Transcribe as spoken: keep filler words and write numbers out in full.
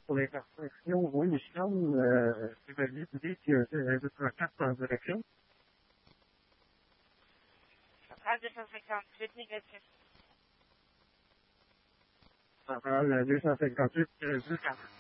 pour l'intersection, oui, Michel, euh, c'est valide l'idée que c'est deux cent quatre en direction. Centrale deux cent cinquante-huit, négatif. Centrale deux cent cinquante-huit, deux cent quatre.